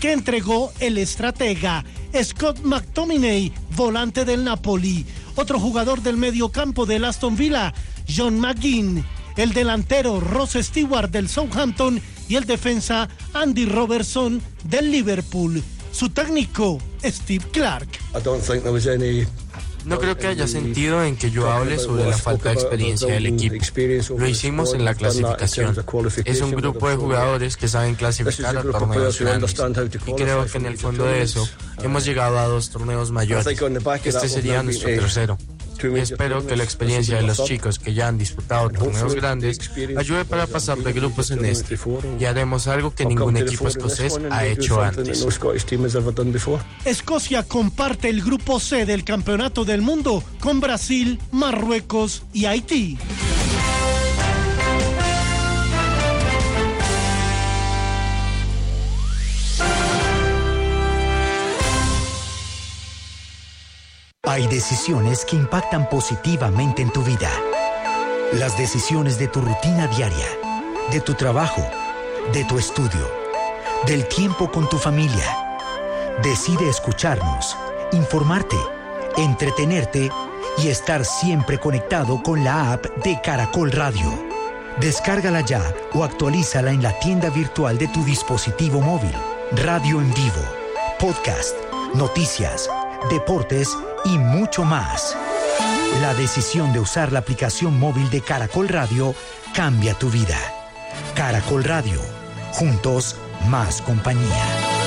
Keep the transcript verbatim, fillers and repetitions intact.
que entregó el estratega Scott McTominay, volante del Napoli. Otro jugador del mediocampo del Aston Villa, John McGinn. El delantero Ross Stewart del Southampton y el defensa Andy Robertson del Liverpool. Su técnico, Steve Clarke. No creo que haya sentido en que yo hable sobre la falta de experiencia del equipo. Lo hicimos en la clasificación. Es un grupo de jugadores que saben clasificar a torneos grandes. Y creo que en el fondo de eso hemos llegado a dos torneos mayores. Este sería nuestro tercero. Y espero que la experiencia de los chicos que ya han disputado torneos grandes ayude para pasar de grupos en este. Y haremos algo que ningún equipo escocés ha hecho antes. Escocia comparte el grupo C del Campeonato del Mundo con Brasil, Marruecos y Haití. Hay decisiones que impactan positivamente en tu vida. Las decisiones de tu rutina diaria, de tu trabajo, de tu estudio, del tiempo con tu familia. Decide escucharnos, informarte, entretenerte y estar siempre conectado con la app de Caracol Radio. Descárgala ya o actualízala en la tienda virtual de tu dispositivo móvil. Radio en vivo, podcast, noticias, deportes y mucho más. La decisión de usar la aplicación móvil de Caracol Radio cambia tu vida. Caracol Radio, juntos más compañía.